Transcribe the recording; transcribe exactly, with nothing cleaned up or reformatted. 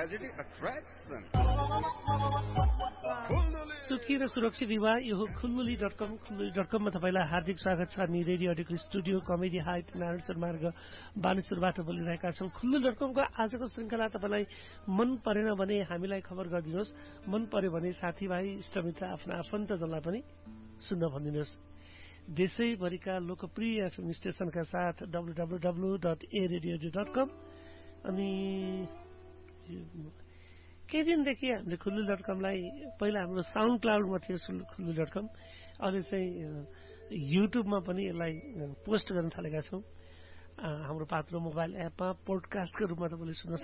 tragedy attracts them. सुखी र सुरक्षित विवाह यो हो खुल्लुली डट कम खुल्लुली डट कममा तपाईँलाई हार्दिक स्वागत छ। हामी radio अडियोको studio comedy height Narayanpur मार्ग बानेश्वरबाट बोलिरहेका छौँ। खुल्लु डट कमको आजको श्रृङ्खला तपाईँलाई मन परेन भने हामीलाई खबर गरिदिनुहोस्, मन पर्यो भने साथीभाइ इष्टमित्र आफ्ना आफन्तजनलाई पनि सुन्न भनिदिनुहोस्। देशैभरिका लोकप्रिय एफएम स्टेशनका साथ डब्लु डब्लु डब्लु डट ए रेडियो डट कम अनि केही दिनदेखि हामीले खुल्लु डट कमलाई पहिला हाम्रो साउन्ड क्लाउडमा थियो खुल्लु डट कम, अहिले चाहिँ युट्युबमा पनि यसलाई पोस्ट गर्न थालेका छौँ। हाम्रो पात्रो मोबाइल एपमा पोडकास्टको रूपमा तपाईँले सुन्न